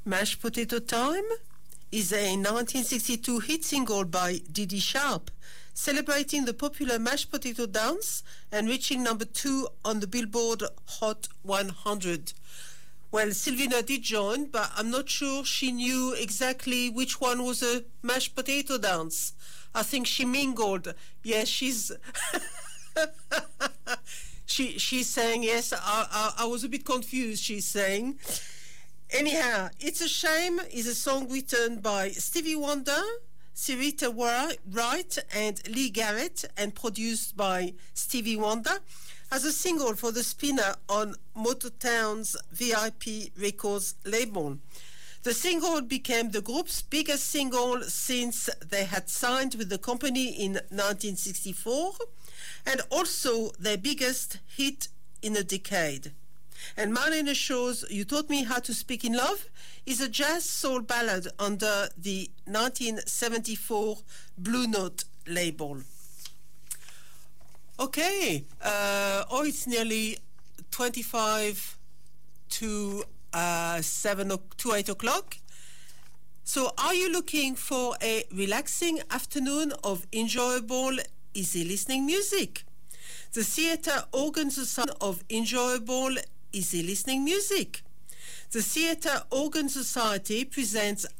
Mashed Potato Time is a 1962 hit single by Dee Sharp, celebrating the popular mashed potato dance and reaching number 2 on the Billboard Hot 100. Well, Sylvina did join, but I'm not sure she knew exactly which one was a mashed potato dance. I think she mingled. Yes, she's... she's saying, yes, I was a bit confused, she's saying. Anyhow, It's a Shame is a song written by Stevie Wonder, Syreeta Wright and Lee Garrett and produced by Stevie Wonder as a single for the spinner on Motown's VIP Records label. The single became the group's biggest single since they had signed with the company in 1964 and also their biggest hit in a decade. And Marlena Shaw's You Taught Me How to Speak in Love is a jazz soul ballad under the 1974 Blue Note label. Okay, it's nearly 25 to 8 o'clock. So are you looking for a relaxing afternoon of enjoyable, easy listening music? The Theatre Organ Society of enjoyable, easy listening music. The Theatre Organ Society presents